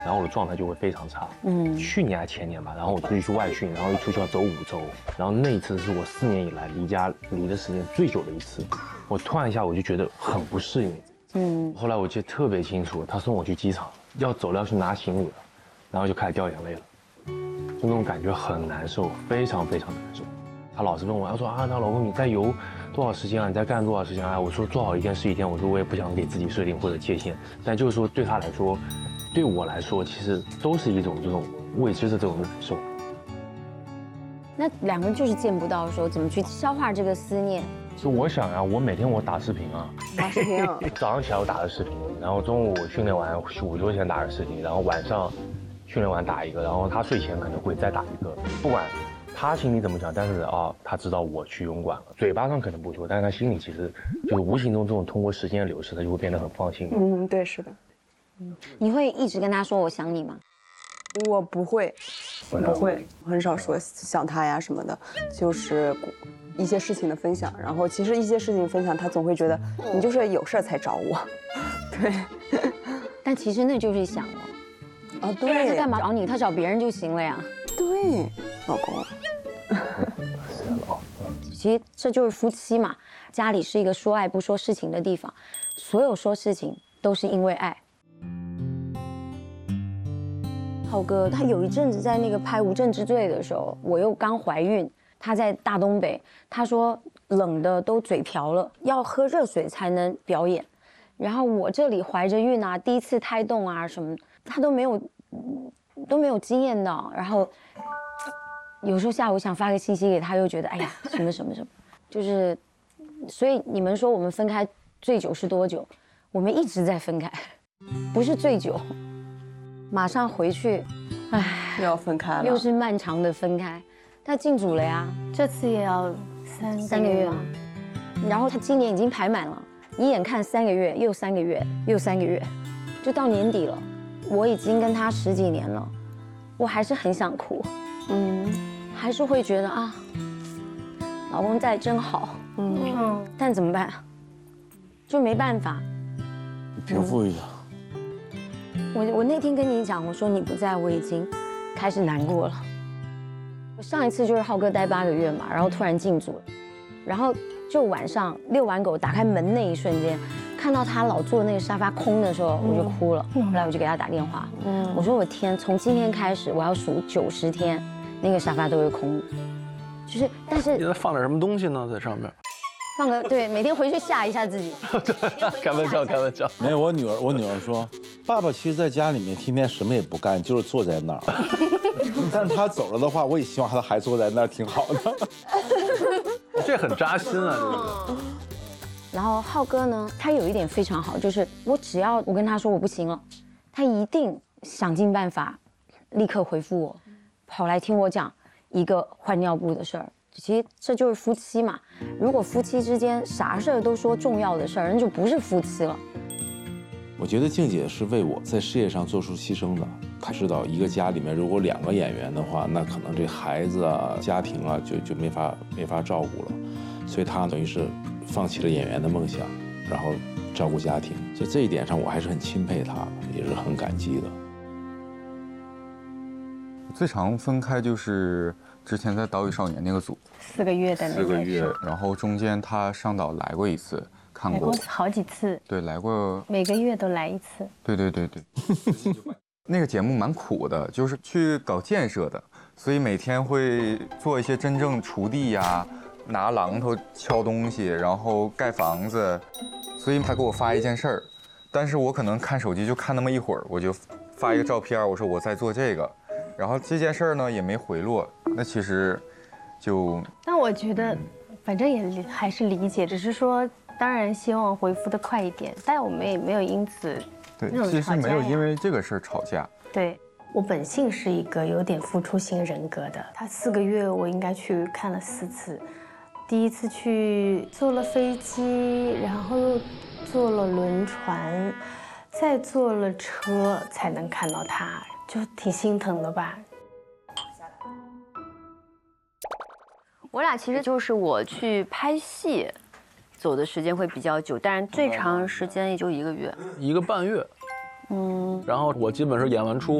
然后我的状态就会非常差。去年还前年吧，然后我出去外训，然后一出去要走5周，然后那一次是我4年以来离家离的时间最久的一次。我突然一下我就觉得很不适应。后来我记得特别清楚，他送我去机场，要走了要去拿行李了，然后就开始掉眼泪了，就那种感觉很难受，非常非常难受。他老是问我，他说啊，那老公你在游多少时间啊？你在干多少时间啊？我说做好一件是一天，我说我也不想给自己设定或者界限，但就是说对他来说，对我来说，其实都是一种这种未知的这种难受。 那2个人就是见不到的时候，怎么去消化这个思念？ 就我想啊，我每天我打视频啊， 打视频啊， 早上起来我打个视频，然后中午我训练完午休前打个视频，然后晚上训练完打一个，然后他睡前可能会再打一个，不管他心里怎么想，但是他知道我去游泳馆了，嘴巴上可能不说，但是他心里其实就是无形中这种通过时间的流逝，他就会变得很放心。 对，是的。 你会一直跟他说我想你吗？ 我不会，很少说想他呀什么的，就是一些事情的分享。然后其实一些事情分享，他总会觉得你就是有事儿才找我，对。 但其实那就是想了。 啊，对。 他干嘛找你？他找别人就行了呀。 对，老公。 其实这就是夫妻嘛，家里是一个说爱不说事情的地方，所有说事情都是因为爱。浩哥他有一阵子在那个拍《无证之罪》的时候，我又刚怀孕，他在大东北，他说冷的都嘴瓢了，要喝热水才能表演。然后我这里怀着孕啊，第一次胎动啊什么，他都没有经验的。然后有时候下午想发个信息给他，又觉得哎呀什么，就是，所以你们说我们分开最久是多久？我们一直在分开，不是最久。马上回去， 又要分开了， 又是漫长的分开。他进组了呀， 这次也要3个月吗？ 然后他今年已经排满了，你眼看3个月，又3个月，又3个月，就到年底了。我已经跟他10几年了，我还是很想哭，还是会觉得啊，老公在真好，但怎么办？就没办法， 平复一下。 我那天跟你讲，我说你不在，我已经开始难过了。我上一次就是浩哥待8个月嘛，然后突然进组了，然后就晚上遛完狗打开门那一瞬间，看到他老坐那个沙发空的时候，我就哭了。后来我就给他打电话，我说我天，从今天开始我要数90天，那个沙发都会空的，就是，但是你在放点什么东西呢？在上面放个对，每天回去吓一下自己。 开玩笑。没有，我女儿说，爸爸其实在家里面天天什么也不干，就是坐在那儿。但是他走了的话，我也希望他还坐在那儿，挺好的。这很扎心啊，这个。 然后浩哥呢，他有一点非常好，就是我只要我跟他说我不行了，他一定想尽办法，立刻回复我，跑来听我讲一个换尿布的事儿。其实这就是夫妻嘛，如果夫妻之间啥事儿都说重要的事儿，那就不是夫妻了。 我觉得静姐是为我在事业上做出牺牲的。她知道一个家里面如果2个演员的话，那可能这孩子啊、家庭啊就没法照顾了，所以她等于是放弃了演员的梦想，然后照顾家庭。所以这一点上我还是很钦佩她，也是很感激的。 最长分开就是之前在岛屿少年那个组 4个月的那个 4个月，然后中间他上岛来过一次，看过好几次， 对，来过， 每个月都来一次。 对。那个节目蛮苦的，就是去搞建设的，所以每天会做一些真正锄地呀，拿榔头敲东西，然后盖房子。所以他给我发一件事儿，但是我可能看手机就看那么一会儿，我就发一个照片，我说我在做这个。然后这件事儿呢也没回落，那其实就…… 但我觉得，反正也还是理解，只是说，当然希望回复的快一点，但我们也没有因此对，其实没有因为这个事儿吵架。 对，我本性是一个有点付出型人格的，他4个月我应该去看了4次，第一次去坐了飞机，然后又坐了轮船，再坐了车才能看到他。就挺心疼的吧。 我俩其实就是我去拍戏，走的时间会比较久，但是最长时间也就1个月， 1个半月。 然后我基本是演完出